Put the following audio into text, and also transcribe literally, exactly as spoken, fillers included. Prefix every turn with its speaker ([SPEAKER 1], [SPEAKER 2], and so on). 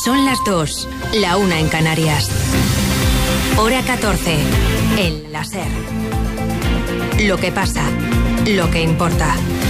[SPEAKER 1] Son las dos, la una en Canarias. Hora catorce, en la SER. Lo que pasa, lo que importa.